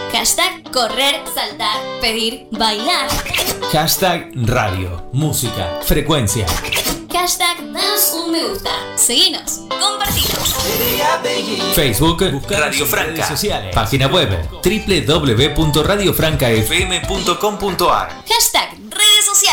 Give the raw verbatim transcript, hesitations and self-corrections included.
Hashtag correr, saltar, pedir, bailar. Hashtag radio, música, frecuencia. Hashtag danos un me gusta. Seguinos, compartimos. Facebook, Radio Franca. Redes sociales. Página web, doble u doble u doble u punto radio franca f m punto com punto a r. Hashtag redes sociales.